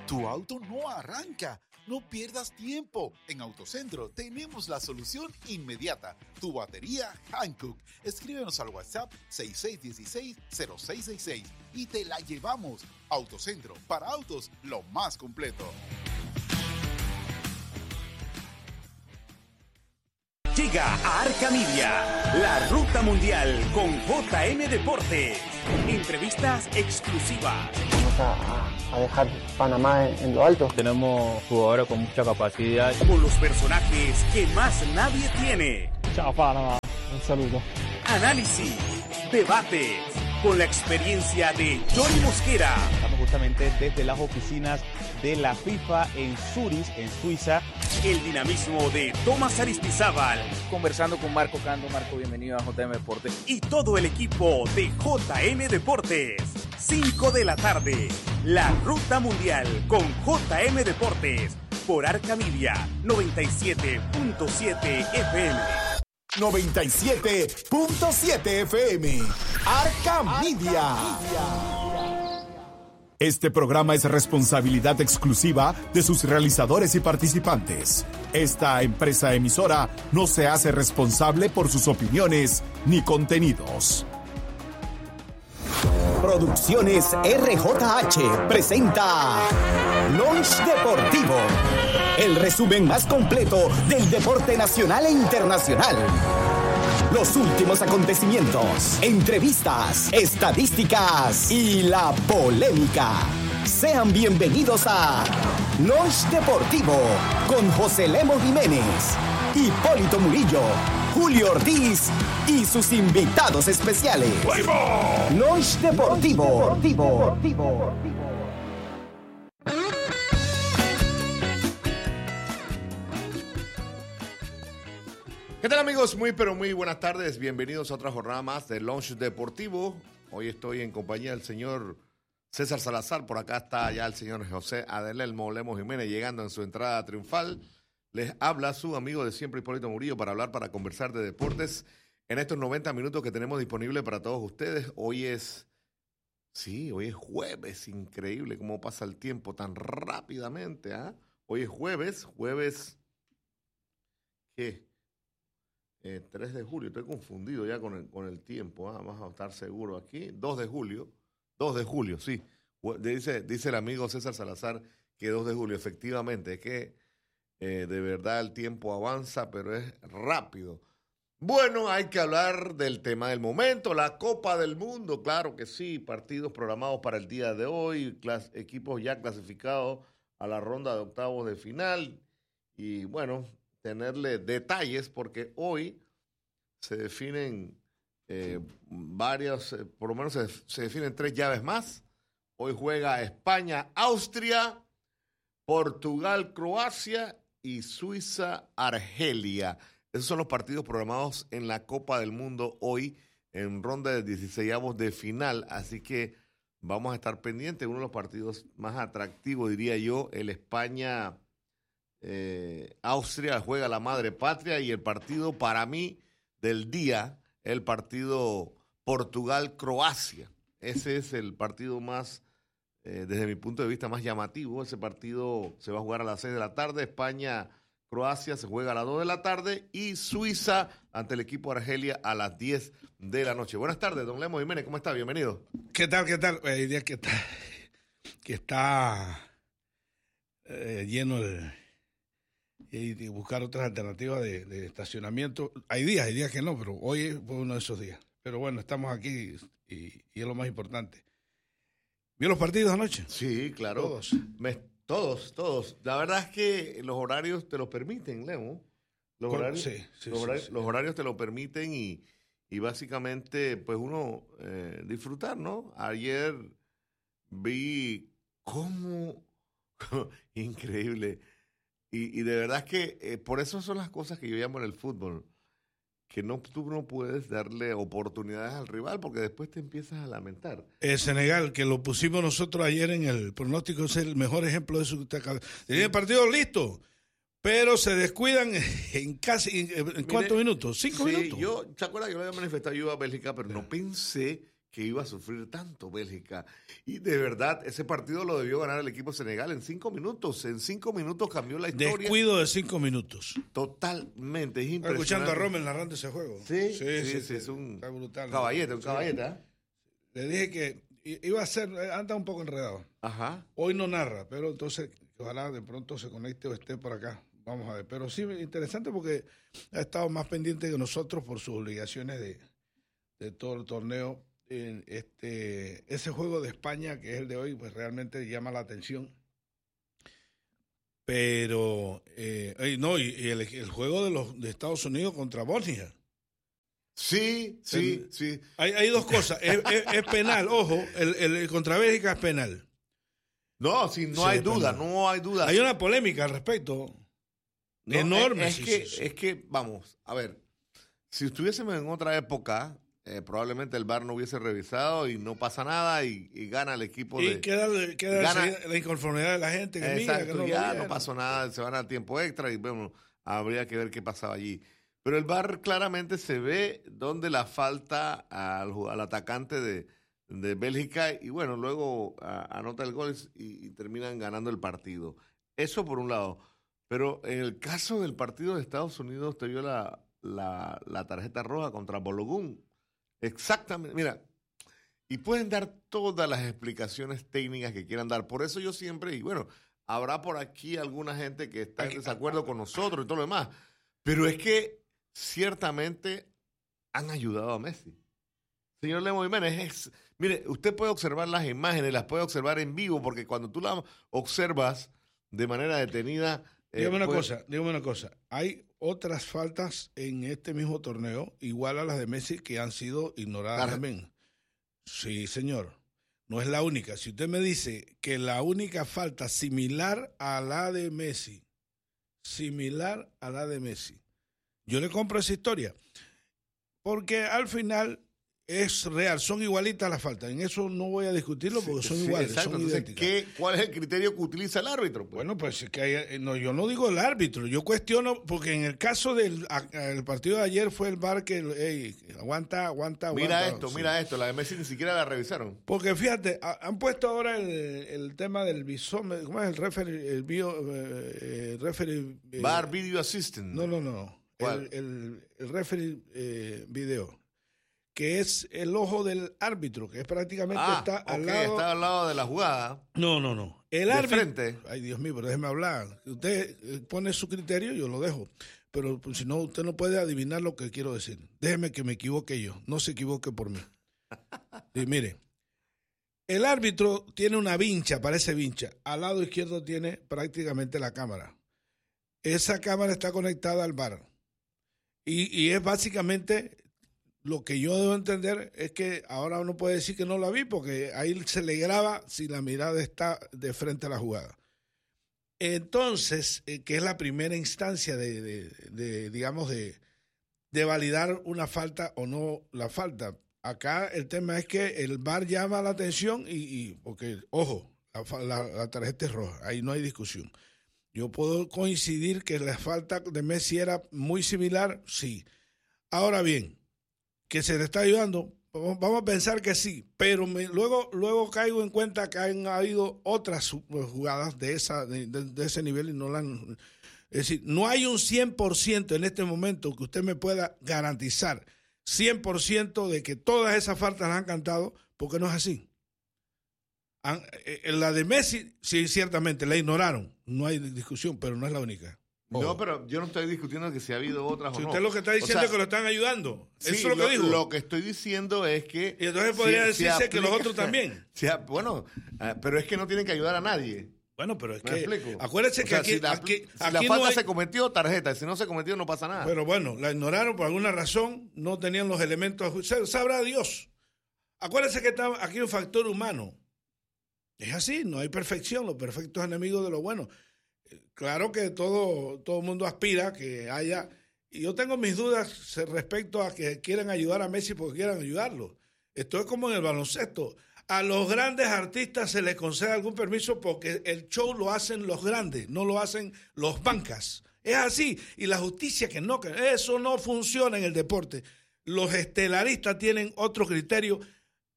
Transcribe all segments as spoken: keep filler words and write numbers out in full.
Tu auto no arranca. No pierdas tiempo. En Autocentro tenemos la solución inmediata. Tu batería Hankook. Escríbenos al WhatsApp seis seis uno seis, cero seis seis seis y te la llevamos. Autocentro, para autos, lo más completo. Llega a Arca Media, la ruta mundial con J M Deportes. Entrevistas exclusivas. Vamos a, a dejar Panamá en, en lo alto. Tenemos jugadores con mucha capacidad. Con los personajes que más nadie tiene. Chao Panamá, un saludo. Análisis, debates, con la experiencia de Johnny Mosquera. Estamos justamente desde las oficinas de la FIFA en Zurich, en Suiza. El dinamismo de Tomás Aristizábal. Conversando con Marco Cando. Marco, bienvenido a J M Deportes. Y todo el equipo de J M Deportes. cinco de la tarde. La Ruta Mundial con J M Deportes. Por Arca Media noventa y siete punto siete F M. noventa y siete punto siete F M. Arca Media. Este programa es responsabilidad exclusiva de sus realizadores y participantes. Esta empresa emisora no se hace responsable por sus opiniones ni contenidos. Producciones R J H presenta Launch Deportivo, el resumen más completo del deporte nacional e internacional. Los últimos acontecimientos, entrevistas, estadísticas y la polémica. Sean bienvenidos a Launch Deportivo con José Lemo Jiménez, Hipólito Murillo, Julio Ortiz y sus invitados especiales. Launch Deportivo. Deportivo. Deportivo. ¿Qué tal, amigos? Muy pero muy buenas tardes. Bienvenidos a otra jornada más de Launch Deportivo. Hoy estoy en compañía del señor César Salazar. Por acá está ya el señor José Adelelmo Lemos Jiménez llegando en su entrada triunfal. Les habla su amigo de siempre, Hipólito Murillo, para hablar, para conversar de deportes en estos noventa minutos que tenemos disponibles para todos ustedes. Hoy es, sí, hoy es jueves. Increíble cómo pasa el tiempo tan rápidamente. ¿eh? Hoy es jueves, jueves, ¿qué? Eh, tres de julio, estoy confundido ya con el, con el tiempo, ¿eh? Vamos a estar seguros aquí. dos de julio, dos de julio, sí. Dice, dice el amigo César Salazar que dos de julio, efectivamente, es que eh, de verdad el tiempo avanza, pero es rápido. Bueno, hay que hablar del tema del momento, la Copa del Mundo, claro que sí, partidos programados para el día de hoy, clas- equipos ya clasificados a la ronda de octavos de final y bueno, tenerle detalles porque hoy se definen eh, varios, eh, por lo menos se, se definen tres llaves más. Hoy juega España, Austria, Portugal, Croacia y Suiza, Argelia. Esos son los partidos programados en la Copa del Mundo hoy en ronda de dieciseisavos de final. Así que vamos a estar pendientes. Uno de los partidos más atractivos, diría yo, el España Eh, Austria juega la madre patria y el partido para mí del día, el partido Portugal-Croacia. Ese es el partido más, eh, desde mi punto de vista, más llamativo. Ese partido se va a jugar a las seis de la tarde. España-Croacia se juega a las dos de la tarde y Suiza ante el equipo Argelia a las diez de la noche. Buenas tardes, don Lemos Jiménez, ¿cómo está? Bienvenido. ¿Qué tal, qué tal? Hay días que está, que está eh, lleno el... y buscar otras alternativas de, de estacionamiento. Hay días, hay días que no, pero hoy fue uno de esos días. Pero bueno, estamos aquí y, y es lo más importante. ¿Vio los partidos anoche? Sí, claro. Todos. Me, todos, todos. La verdad es que los horarios te lo permiten, Lemo. Los horarios, sí, sí, los, sí, horarios, sí. los horarios te lo permiten y, y básicamente, pues uno eh, disfrutar, ¿no? Ayer vi cómo... increíble. Y, y de verdad es que eh, por eso son las cosas que yo llamo en el fútbol, que no, tú no puedes darle oportunidades al rival porque después te empiezas a lamentar. El Senegal, que lo pusimos nosotros ayer en el pronóstico, es el mejor ejemplo de eso que usted acaba. Tenía el partido listo, pero se descuidan en casi, ¿en, en cuántos minutos? ¿Cinco sí, minutos? Yo, ¿te acuerdas que yo lo había manifestado? Yo iba a Bélgica, pero no pensé que iba a sufrir tanto Bélgica. Y de verdad, ese partido lo debió ganar el equipo Senegal en cinco minutos. En cinco minutos cambió la historia. Descuido de cinco minutos. Totalmente, es Estoy impresionante. escuchando a Rommel narrando ese juego. Sí, sí, sí, sí, sí, sí, es un está brutal. caballete, un Sí. caballete, ¿eh? Le dije que iba a ser, anda un poco enredado. Ajá. Hoy no narra, pero entonces ojalá de pronto se conecte o esté por acá. Vamos a ver. Pero sí, interesante porque ha estado más pendiente que nosotros por sus obligaciones de, de todo el torneo. En este, ese juego de España, que es el de hoy, pues realmente llama la atención. Pero, eh, no, y, y el, el juego de los de Estados Unidos contra Bosnia. Sí, sí, el, sí. Hay, hay dos cosas. es, es, es penal, ojo, el, el, el contra Bélgica es penal. No, sí, no Sí, hay es duda, penal. no hay duda. Hay una polémica al respecto. No, enorme. Es, es sí, que, sí, sí. es que, vamos, a ver, si estuviésemos en otra época, eh, probablemente el V A R no hubiese revisado y no pasa nada y, y gana el equipo y de... queda, queda gana, la inconformidad de la gente. Que exacto, mira, que no ya lo no pasó nada, se van al tiempo extra y bueno, habría que ver qué pasaba allí. Pero el V A R claramente se ve donde la falta al, al atacante de, de Bélgica y bueno, luego a, anota el gol y, y terminan ganando el partido. Eso por un lado. Pero en el caso del partido de Estados Unidos te dio la, la, la tarjeta roja contra Balogun. Exactamente. Mira, y pueden dar todas las explicaciones técnicas que quieran dar. Por eso yo siempre, y bueno, habrá por aquí alguna gente que está en desacuerdo con nosotros y todo lo demás. Pero es que ciertamente han ayudado a Messi. Señor Lemo Jiménez, es, mire, usted puede observar las imágenes, las puede observar en vivo, porque cuando tú las observas de manera detenida... Dígame eh, una puede... cosa, dígame una cosa. Hay otras faltas en este mismo torneo, igual a las de Messi, que han sido ignoradas Claro. también. Sí, señor. No es la única. Si usted me dice que la única falta similar a la de Messi, similar a la de Messi, yo le compro esa historia. Porque al final es real, son igualitas las faltas. En eso no voy a discutirlo porque son Sí, iguales, exacto. son Entonces, idénticas. ¿qué, ¿cuál es el criterio que utiliza el árbitro? Pues? Bueno, pues es que hay, no, yo no digo el árbitro, yo cuestiono, porque en el caso del a, el partido de ayer fue el V A R que, hey, aguanta, aguanta, aguanta. Mira esto, sí. mira esto, la de Messi ni siquiera la revisaron. Porque fíjate, a, han puesto ahora el, el tema del bisómetro, ¿cómo es el referee? El bio, eh, el referee, eh, V A R Video Assistant. No, no, no, ¿Cuál? el, el, el referee eh, video, que es el ojo del árbitro, que es prácticamente ah, está al okay, lado. está al lado de la jugada. No, no, no. El de árbitro. frente. Ay, Dios mío, pero déjeme hablar. Usted eh, pone su criterio, yo lo dejo. Pero pues, si no, usted no puede adivinar lo que quiero decir. Déjeme que me equivoque yo. No se equivoque por mí. Y mire, el árbitro tiene una vincha, parece vincha. Al lado izquierdo tiene prácticamente la cámara. Esa cámara está conectada al V A R. Y, y es básicamente... Lo que yo debo entender es que ahora uno puede decir que no la vi porque ahí se le graba si la mirada está de frente a la jugada. Entonces, eh, que es la primera instancia de, de, de digamos, de, de validar una falta o no la falta. Acá el tema es que el V A R llama la atención y, y porque, ojo, la, la, la tarjeta es roja, ahí no hay discusión. Yo puedo coincidir que la falta de Messi era muy similar, sí. Ahora bien, que se le está ayudando, vamos a pensar que sí, pero me, luego luego caigo en cuenta que han habido otras jugadas de esa de, de, de ese nivel y no la han... Es decir, no hay un cien por ciento en este momento que usted me pueda garantizar cien por ciento de que todas esas faltas las han cantado, porque no es así. Han, eh, la de Messi, sí, ciertamente, la ignoraron, no hay discusión, pero no es la única. Oh. No, pero yo no estoy discutiendo que si ha habido otras si o no. usted lo que está diciendo o sea, es que lo están ayudando. Sí, eso es lo que lo, digo. Lo que estoy diciendo es que... Y entonces podría si, decirse si que los otros también. Si, bueno, uh, pero es que no tienen que ayudar a nadie. Bueno, pero es ¿Me que... explico? Acuérdese o que sea, aquí... Si la, aquí, si aquí la falta no hay... se cometió, tarjeta. Si no se cometió, no pasa nada. Pero bueno, la ignoraron por alguna razón. No tenían los elementos... Sabrá Dios. Acuérdese que está aquí hay un factor humano. Es así, no hay perfección. Lo perfecto es enemigo de lo bueno. Claro que todo todo el mundo aspira a que haya... Y yo tengo mis dudas respecto a que quieran ayudar a Messi porque quieran ayudarlo. Esto es como en el baloncesto. A los grandes artistas se les concede algún permiso porque el show lo hacen los grandes, no lo hacen los bancas. Es así. Y la justicia que no, que eso no funciona en el deporte. Los estelaristas tienen otro criterio.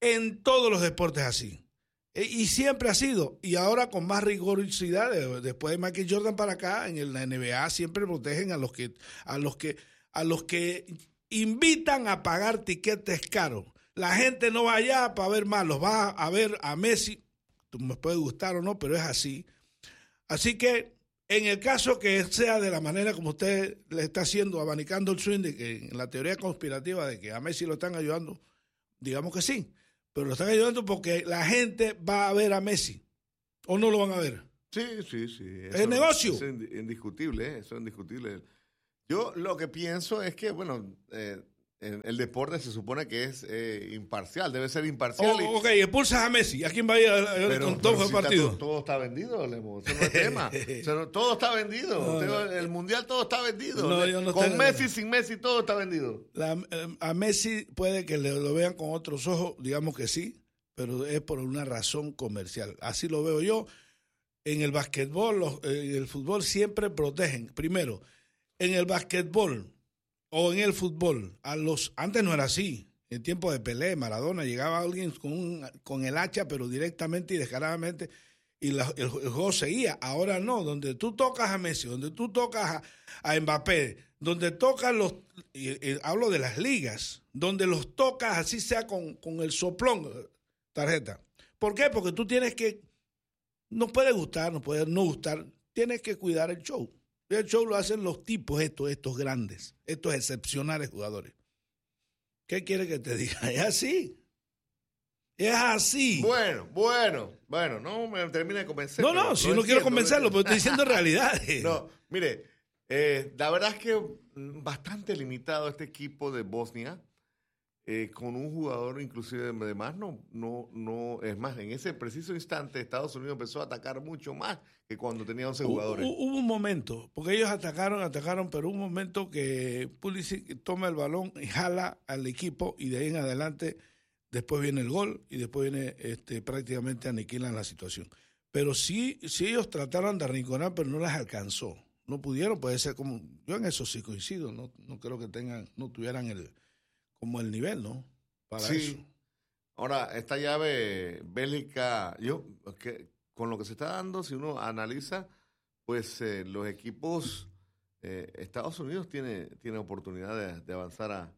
en todos los deportes así. Y siempre ha sido, y ahora con más rigurosidad, después de Michael Jordan para acá, en la N B A siempre protegen a los que, a los que, a los que invitan a pagar tiquetes caros. La gente no va allá para ver más, los va a ver a Messi, me puede gustar o no, pero es así. Así que en el caso que sea de la manera como usted le está haciendo, abanicando el swing, de que en la teoría conspirativa de que a Messi lo están ayudando, digamos que sí. Pero lo están ayudando porque la gente va a ver a Messi. ¿O no lo van a ver? Sí, sí, sí. Eso, ¿Es negocio? Eso es indiscutible, eso es indiscutible. Yo lo que pienso es que, bueno, eh, el deporte se supone que es eh, imparcial, debe ser imparcial. Oh, ok, expulsas a Messi. ¿A quién va a ir a, pero, con todo pero el si partido? Está, todo, todo está vendido, Lemo. Eso no es tema. O sea, no, todo está vendido. No, no. El mundial todo está vendido. No, yo no con estoy... Messi, sin Messi, todo está vendido. La, a Messi puede que le, lo vean con otros ojos, digamos que sí, pero es por una razón comercial. Así lo veo yo. En el básquetbol, los, en el fútbol siempre protegen. Primero, en el básquetbol o en el fútbol, a los antes no era así. En tiempo de Pelé, Maradona, llegaba alguien con, un, con el hacha, pero directamente y descaradamente, y la, el, el juego seguía. Ahora no, donde tú tocas a Messi, donde tú tocas a, a Mbappé, donde tocas los, y, y hablo de las ligas, donde los tocas así sea con, con el soplón, tarjeta. ¿Por qué? Porque tú tienes que, no puede gustar, no puede no gustar, tienes que cuidar el show. Y el show lo hacen los tipos estos, estos grandes, estos excepcionales jugadores. ¿Qué quiere que te diga? Es así. Es así. Bueno, bueno, bueno, no me termina de convencer. No, no, si no quiero convencerlo, pero estoy diciendo realidades. No, mire, eh, la verdad es que bastante limitado este equipo de Bosnia. Eh, con un jugador inclusive de más, no, no, no, es más, en ese preciso instante Estados Unidos empezó a atacar mucho más que cuando tenía once jugadores. Hubo, hubo un momento, porque ellos atacaron, atacaron, pero hubo un momento que Pulisic toma el balón y jala al equipo y de ahí en adelante después viene el gol y después viene este, prácticamente aniquilan la situación. Pero sí, sí ellos trataron de arrinconar, pero no les alcanzó. No pudieron, puede ser como, yo en eso sí coincido, no, no creo que tengan, no tuvieran el como el nivel, ¿no? Para sí. eso. Ahora, esta llave Bélgica, yo, que, con lo que se está dando, si uno analiza, pues eh, los equipos, eh, Estados Unidos tiene, tiene oportunidad de, de avanzar a,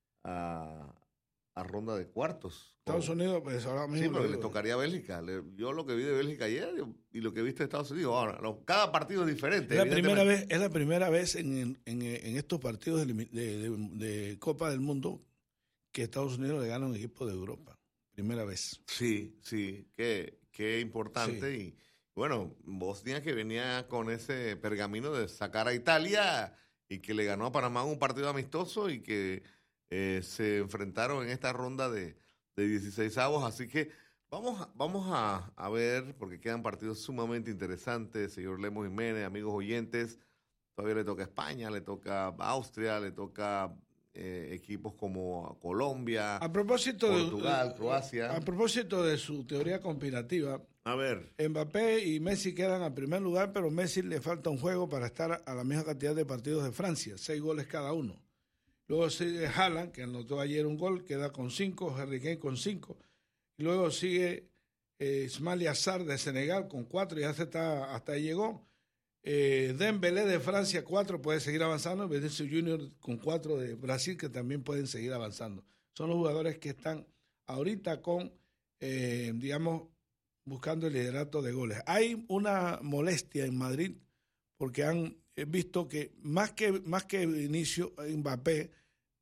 a, a ronda de cuartos. Estados o, Unidos, pues ahora mismo. Sí, pero le tocaría a Bélgica. Le, yo lo que vi de Bélgica ayer yo, y lo que he visto de Estados Unidos ahora, lo, cada partido es diferente. Es la primera vez, es la primera vez en, en, en estos partidos de, de, de, de Copa del Mundo que Estados Unidos le gana a un equipo de Europa. Primera vez. Sí, sí, qué, qué importante. Sí. Y bueno, Bosnia que venía con ese pergamino de sacar a Italia y que le ganó a Panamá un partido amistoso y que eh, se enfrentaron en esta ronda de, de dieciséis avos. Así que vamos, a, vamos a, a ver, porque quedan partidos sumamente interesantes. Señor Lemos Jiménez, amigos oyentes, todavía le toca a España, le toca a Austria, le toca... Eh, equipos como Colombia, a propósito Portugal, de, Croacia. A propósito de su teoría conspirativa, a ver, Mbappé y Messi quedan al primer lugar, pero Messi le falta un juego para estar a la misma cantidad de partidos de Francia, seis goles cada uno. Luego sigue Haaland, que anotó ayer un gol, queda con cinco, Harry Kane con cinco. Y luego sigue eh, Ismail Assar de Senegal con cuatro, ya se está, hasta ahí llegó. Eh, Dembélé de Francia, cuatro, puede seguir avanzando. Vinicius Junior con cuatro de Brasil, que también pueden seguir avanzando. Son los jugadores que están ahorita con, eh, digamos, buscando el liderato de goles. Hay una molestia en Madrid porque han visto que más que, más que Vinicius, Mbappé,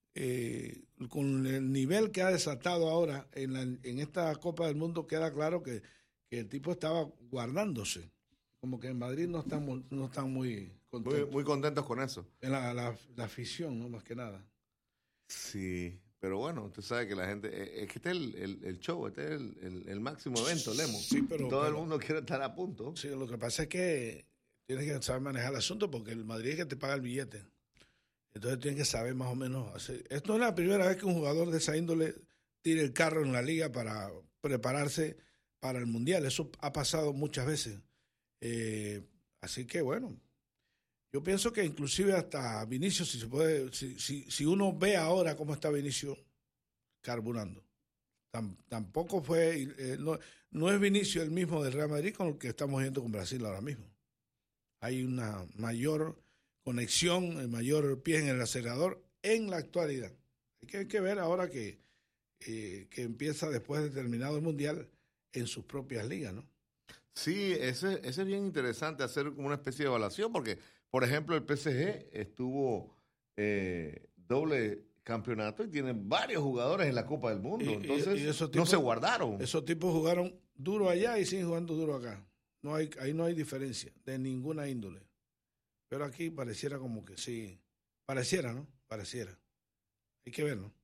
eh, con el nivel que ha desatado ahora en, la, en esta Copa del Mundo, queda claro que, que el tipo estaba guardándose. Como que en Madrid no están, no están muy contentos. Muy, muy contentos con eso. En la, la, la afición, ¿no? Más que nada. Sí, pero bueno, usted sabe que la gente... Es que este es el, el, el show, este es el, el, el máximo evento, Lemo. Sí, pero... Todo pero, el mundo quiere estar a punto. Sí, lo que pasa es que tienes que saber manejar el asunto porque el Madrid es que te paga el billete. Entonces tienes que saber más o menos hacer... Esto no es la primera vez que un jugador de esa índole tire el carro en la liga para prepararse para el Mundial. Eso ha pasado muchas veces. Eh, así que bueno, yo pienso que inclusive hasta Vinicius, si se puede, si, si, si uno ve ahora cómo está Vinicius carburando, Tam, tampoco fue, eh, no, no es Vinicius el mismo del Real Madrid con el que estamos viendo con Brasil ahora mismo. Hay una mayor conexión, el mayor pie en el acelerador en la actualidad. Hay que, hay que ver ahora que, eh, que empieza después de terminado el Mundial en sus propias ligas, ¿no? Sí, ese, ese es bien interesante hacer como una especie de evaluación, porque, por ejemplo, el P S G estuvo eh, doble campeonato y tiene varios jugadores en la Copa del Mundo, Y- y- entonces y esos no tipos- se guardaron. Esos tipos jugaron duro allá y siguen jugando duro acá. No hay, ahí no hay diferencia de ninguna índole. Pero aquí pareciera como que sí. Pareciera, ¿no? Pareciera. Hay que ver, ¿no?